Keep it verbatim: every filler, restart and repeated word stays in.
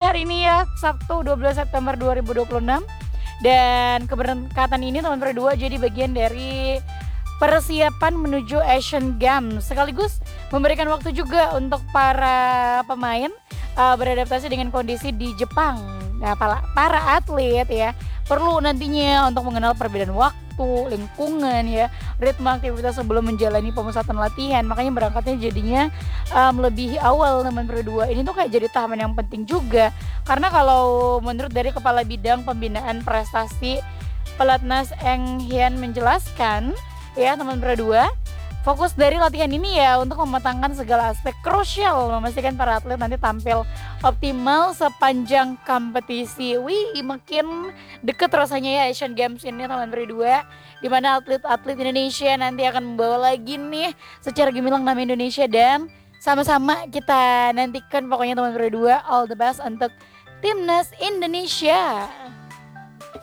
hari ini ya, Sabtu dua belas September dua ribu dua puluh enam. Dan keberangkatan ini teman Pro dua jadi bagian dari persiapan menuju Asian Games, sekaligus memberikan waktu juga untuk para pemain uh, beradaptasi dengan kondisi di Jepang. Nah, para, para atlet ya perlu nantinya untuk mengenal perbedaan waktu, lingkungan ya, ritme aktivitas sebelum menjalani pemusatan latihan. Makanya berangkatnya jadinya um, lebih awal teman Pro dua. Ini tuh kayak jadi tahapan yang penting juga. Karena kalau menurut dari Kepala Bidang Pembinaan Prestasi Pelatnas Eng Hian menjelaskan, ya teman Pro dua, fokus dari latihan ini ya untuk mematangkan segala aspek krusial, memastikan para atlet nanti tampil optimal sepanjang kompetisi. Wih, makin deket rasanya ya Asian Games ini teman Pro dua, di mana atlet-atlet Indonesia nanti akan membawa lagi nih secara gemilang nama Indonesia, dan sama-sama kita nantikan pokoknya teman Pro dua, all the best untuk Timnas Indonesia.